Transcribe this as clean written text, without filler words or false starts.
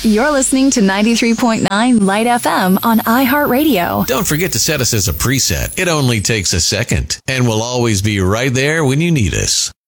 You're listening to 93.9 Light FM on iHeartRadio. Don't forget to set us as a preset. It only takes a second, and we'll always be right there when you need us.